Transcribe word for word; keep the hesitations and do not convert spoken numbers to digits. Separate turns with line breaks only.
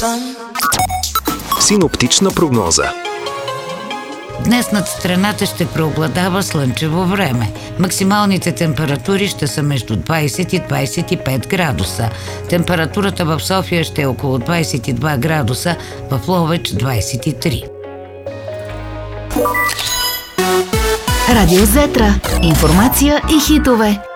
Синоптична прогноза.
Днес над страната ще преобладава слънчево време. Максималните температури ще са между двайсет и двайсет и пет градуса. Температурата в София ще е около двайсет и два градуса, в Ловеч двайсет и три.
Радио Зетра. Информация и хитове.